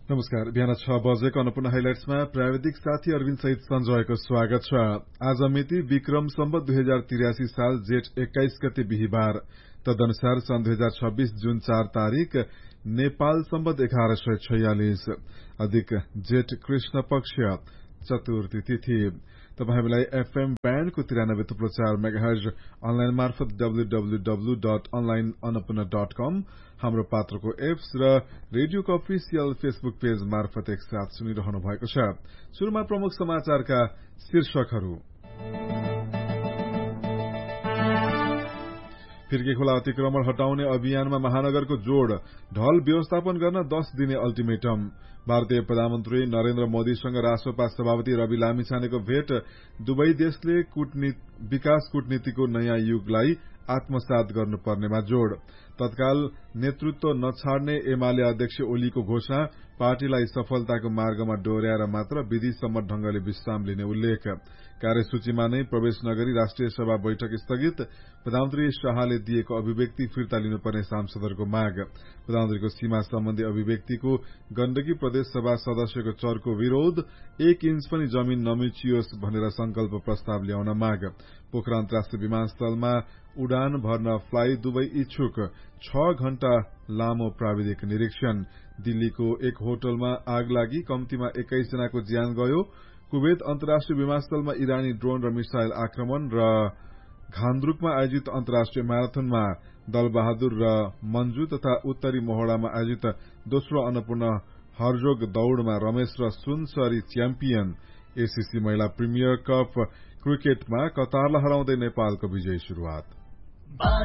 नमस्कार। बिहान 6 बजेको अन्नपूर्ण हाइलाइट्समा प्राविधिक साथी अरविन्द सहित सञ्जयको स्वागत छ। आज मिति विक्रम सम्वत 2083 साल जेठ 21 गते बिहिबार, तदनुसार सन् 2026 जुन 4 तारिक नेपाल सम्वत 1146 अधिक जेठ कृष्ण पक्ष चतुर्थी तिथि। तपाई हामीलाई एफएम ब्यान्डको 93.4 मेगाहर्ज अनलाइन मार्फत www.onlineannapurna.com हाम्रो पात्रको एप्स र रेडियोको अफिसियल फेसबुक पेज मार्फत एकसाथ सुनिरहनु भएको छ। सुरुमा प्रमुख समाचारका शीर्षकहरू। फिर्के खोला अतिक्रमण हटाउने अभियानमा महानगरको जोड़, ढल व्यवस्थापन गर्न 10 दिने अल्टिमेटम। भारतीय प्रधानमन्त्री नरेन्द्र मोदीसँग राष्ट्रपा सभापति रवि लामिछानेको भेट, दुवै देशले विकास कूटनीतिको नयाँ युगलाई आत्मसात गर्नुपर्नेमा जोड़। तत्काल नेतृत्व नछाड्ने एमाले अध्यक्ष ओलीको घोषणा, पार्टीलाई सफलताको मार्गमा डोर्याएर मात्र विधिसम्मत ढंगले विश्राम लिने उल्लेख। कार्यसूचीमा नै प्रवेश नगरी राष्ट्रिय सभा बैठक स्थगित, प्रधानमन्त्री शाहले दिएको अभिव्यक्ति फिर्ता लिनुपर्ने सांसदहरूको माग। प्रधानमन्त्रीको सीमा सम्बन्धी अभिव्यक्तिको गण्डकी प्रदेश सभा सदस्यको चर्को विरोध, 1 इन्च पनि जमीन नमिचियोस् भनेर संकल्प प्रस्ताव ल्याउन माग। पोखरा अन्तर्राष्ट्रिय विमानस्थलमा उडान भर्न फ्लाई दुवै इच्छुक, 6 घण्टा लामो प्राविधिक निरीक्षण। दिल्लीको एक होटलमा आग लागि, कम्तीमा 21 जनाको ज्यान गयो। कुवेत अन्तर्राष्ट्रिय विमानस्थलमा इरानी ड्रोन र मिसाइल आक्रमण र घान्द्रुकमा आयोजित अन्तर्राष्ट्रिय म्याराथनमा दलबहादुर र मन्जु तथा उत्तरी मोहडामा आयोजित दोस्रो अन्नपूर्ण हर्जोग दौड़मा रमेश र सुनसरी च्याम्पियन। एसीसी महिला प्रिमियर कप क्रिकेटमा कतारलाई हराउँदै नेपालको विजयी शुरूआत।